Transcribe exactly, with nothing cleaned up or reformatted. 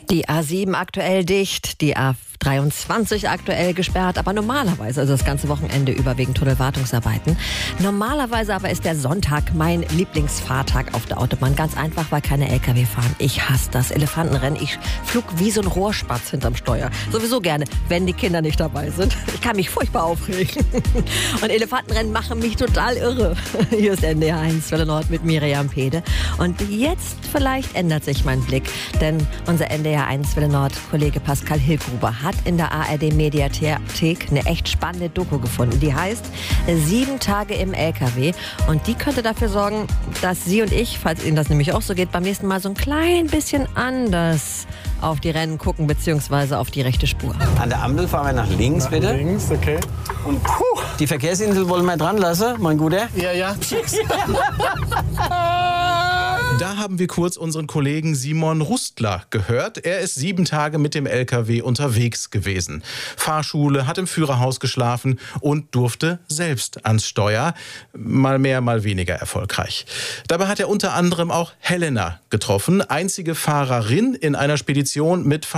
Die A sieben aktuell dicht, die A dreiundzwanzig aktuell gesperrt, aber normalerweise, also das ganze Wochenende über wegen Tunnelwartungsarbeiten. Normalerweise aber ist der Sonntag mein Lieblingsfahrtag auf der Autobahn. Ganz einfach, weil keine L K W fahren. Ich hasse das Elefantenrennen. Ich flug wie so ein Rohrspatz hinterm Steuer. Sowieso gerne, wenn die Kinder nicht dabei sind. Ich kann mich furchtbar aufregen. Und Elefantenrennen machen mich total irre. Hier ist N D R eins Welle Nord mit Miriam Pede. Und jetzt vielleicht ändert sich mein Blick, denn unser N D R eins Welle Nord Kollege Pascal Hillgruber hat in der A R D-Mediathek eine echt spannende Doku gefunden. Die heißt Sieben Tage im L K W. Und die könnte dafür sorgen, dass Sie und ich, falls Ihnen das nämlich auch so geht, beim nächsten Mal so ein klein bisschen anders auf die Rennen gucken, beziehungsweise auf die rechte Spur. An der Ampel fahren wir nach links, nach bitte. Links, okay. Und puh, die Verkehrsinsel wollen wir dran lassen, mein Guter. Ja, ja. Da haben wir kurz unseren Kollegen Simon Rustler gehört. Er ist sieben Tage mit dem L K W unterwegs gewesen. Fahrschule, hat im Führerhaus geschlafen und durfte selbst ans Steuer. Mal mehr, mal weniger erfolgreich. Dabei hat er unter anderem auch Helena getroffen, einzige Fahrerin in einer Spedition mit